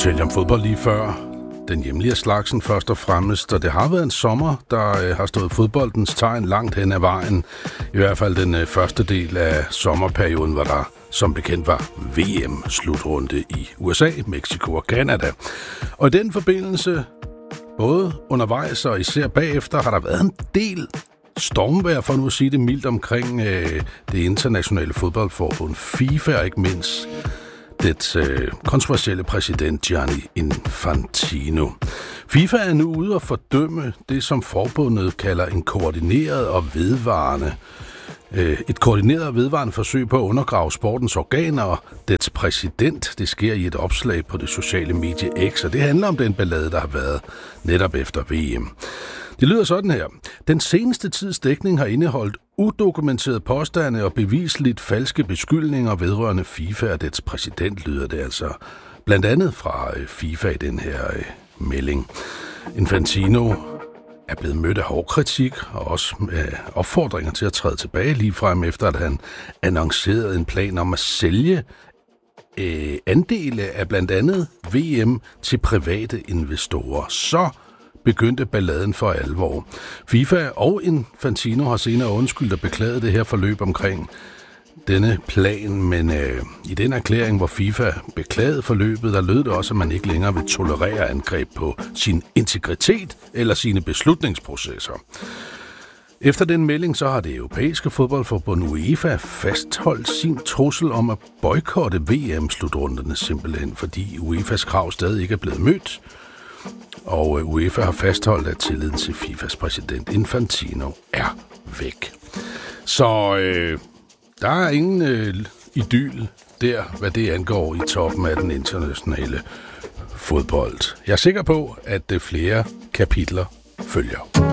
fortælle om fodbold lige før. Den hjemlige slagsen først og fremmest, og det har været en sommer, der har stået fodboldens tegn langt hen ad vejen. I hvert fald den første del af sommerperioden, hvor der som bekendt var VM-slutrunde i USA, Mexico og Canada. Og i den forbindelse, både undervejs og især bagefter, har der været en del stormvejr, for nu at sige det mildt, omkring det internationale fodboldforbund FIFA, og ikke mindst dets kontroversielle præsident Gianni Infantino. FIFA er nu ude at fordømme det, som forbundet kalder en koordineret og vedvarende et koordineret og vedvarende forsøg på at undergrave sportens organer og dets præsident. Det sker i et opslag på det sociale medie X, og det handler om den ballade, der har været netop efter VM. Det lyder sådan her. Den seneste tids dækning har indeholdt udokumenterede påstande og bevisligt falske beskyldninger vedrørende FIFA og dets præsident, lyder det altså blandt andet fra FIFA i den her melding. Infantino er blevet mødt af hård kritik og også opfordringer til at træde tilbage ligefrem efter, at han annoncerede en plan om at sælge andele af blandt andet VM til private investorer. Så begyndte balladen for alvor. FIFA og Infantino har senere undskyldt og beklaget det her forløb omkring denne plan, men i den erklæring, hvor FIFA beklagede forløbet, der lød det også, at man ikke længere vil tolerere angreb på sin integritet eller sine beslutningsprocesser. Efter den melding, så har det europæiske fodboldforbund UEFA fastholdt sin trussel om at boykotte VM-slutrunderne simpelthen, fordi UEFA's krav stadig ikke er blevet mødt. Og UEFA har fastholdt, at tilliden til FIFAs præsident Infantino er væk. Så der er ingen idyl der, hvad det angår i toppen af den internationale fodbold. Jeg er sikker på, at flere kapitler følger.